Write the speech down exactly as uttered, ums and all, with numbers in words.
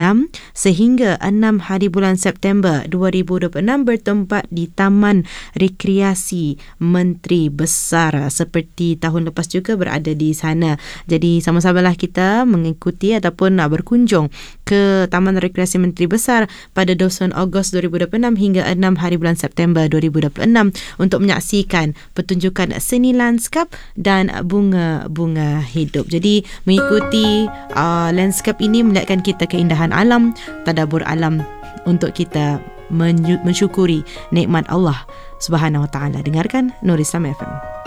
enam sehingga enam hari bulan September dua ribu dua puluh enam bertempat di Taman Rekreasi Menteri Besar. Seperti tahun lepas juga berada di sana. Jadi sama-samalah kita mengikuti ataupun berkunjung ke Taman Rekreasi Menteri Besar pada dua puluh sembilan Ogos dua ribu dua puluh enam hingga enam hari bulan September dua ribu dua puluh enam untuk menyaksikan pertunjukan seni lanskap dan bunga-bunga hidup. Jadi mengikuti uh, lanskap ini melihatkan kita keindahan alam, tadabbur alam untuk kita mensyukuri nikmat Allah Subhanahu Wa Taala. Dengarkan Nur Islam F M.